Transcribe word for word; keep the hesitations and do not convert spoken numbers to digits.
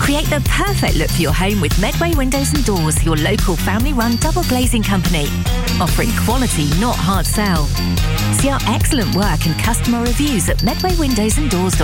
Create the perfect look for your home with Medway Windows and Doors, your local family-run double glazing company. Offering quality, not hard sell. See our excellent work and customer reviews at medway windows and doors dot com.